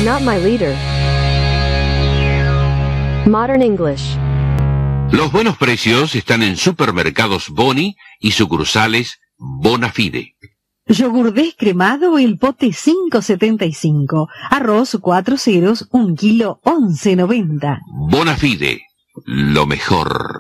not my leader. Modern English. Los buenos precios están en Supermercados Boni y sucursales Bonafide. Yogur descremado, el pote 5,75. Arroz 4 ceros, 1 kilo 11,90. Bonafide, lo mejor.